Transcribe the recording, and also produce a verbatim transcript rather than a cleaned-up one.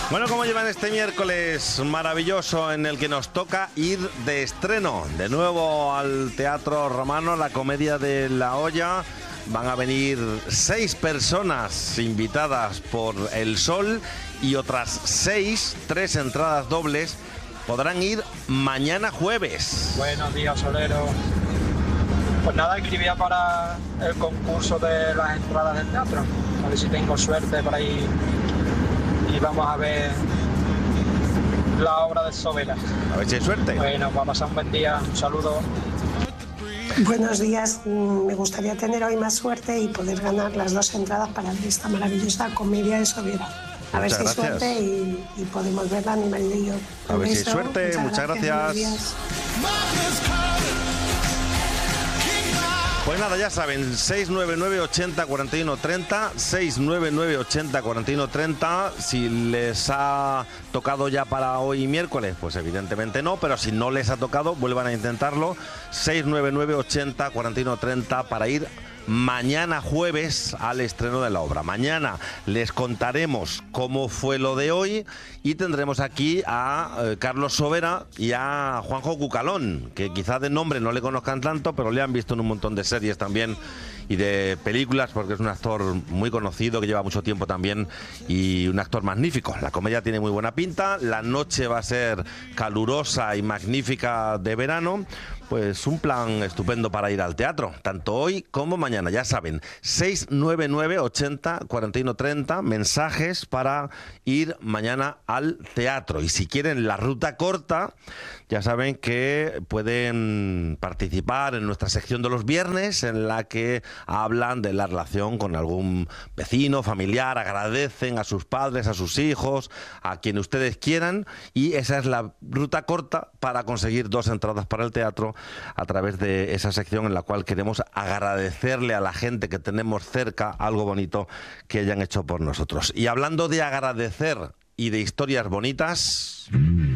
Bueno, ¿cómo llevan este miércoles maravilloso en el que nos toca ir de estreno de nuevo al Teatro Romano, la Comedia de la Olla? Van a venir seis personas invitadas por El Sol y otras seis, tres entradas dobles, podrán ir mañana jueves. Buenos días, Solero. Pues nada, escribía para el concurso de las entradas del teatro. A ver si tengo suerte por ahí y vamos a ver la obra de Sobera. A ver si hay suerte. Bueno, pues a pasar un buen día. Un saludo. Buenos días. Me gustaría tener hoy más suerte y poder ganar las dos entradas para esta maravillosa Comedia de Sobera. A ver si hay suerte y, y podemos verla, mi marido y yo. A ver si hay suerte. Muchas, Muchas gracias. gracias. Pues nada, ya saben, seis nueve nueve, ochenta, cuarenta y uno, treinta, seis nueve nueve, ochenta, cuarenta y uno, treinta. Si les ha tocado ya para hoy miércoles, pues evidentemente no, pero si no les ha tocado, vuelvan a intentarlo. seis nueve nueve, ochenta, cuarenta y uno, treinta para ir mañana jueves al estreno de la obra. Mañana les contaremos cómo fue lo de hoy y tendremos aquí a eh, Carlos Sobera y a Juanjo Cucalón, que quizás de nombre no le conozcan tanto, pero le han visto en un montón de series también y de películas, porque es un actor muy conocido que lleva mucho tiempo también y un actor magnífico. La comedia tiene muy buena pinta, la noche va a ser calurosa y magnífica de verano. Pues un plan estupendo para ir al teatro, tanto hoy como mañana, ya saben, seis nueve nueve, ochenta, cuarenta y uno, treinta, mensajes para ir mañana al teatro. Y si quieren la ruta corta, ya saben que pueden participar en nuestra sección de los viernes, en la que hablan de la relación con algún vecino, familiar, agradecen a sus padres, a sus hijos, a quien ustedes quieran, y esa es la ruta corta para conseguir dos entradas para el teatro, a través de esa sección en la cual queremos agradecerle a la gente que tenemos cerca algo bonito que hayan hecho por nosotros. Y hablando de agradecer y de historias bonitas,